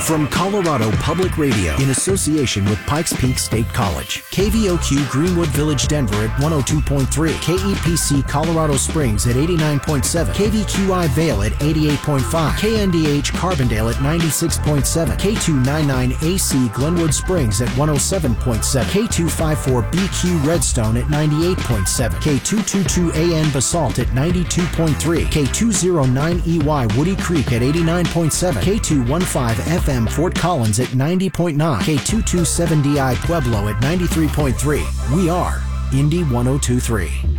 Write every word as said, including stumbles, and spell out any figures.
From Colorado Public Radio, in association with Pikes Peak State College. K V O Q Greenwood Village, Denver at one oh two point three. K E P C Colorado Springs at eighty-nine point seven. K V Q I Vail at eighty-eight point five. K N D H Carbondale at ninety-six point seven. K two ninety-nine A C Glenwood Springs at one oh seven point seven. K two fifty-four B Q Redstone at ninety-eight point seven. K two twenty-two A N Basalt at ninety-two point three. K two oh nine E Y Woody Creek at eighty-nine point seven. K two fifteen F M Fort Collins at ninety point nine. K two twenty-seven D I Pueblo at ninety-three point three. We are Indy one oh two point three.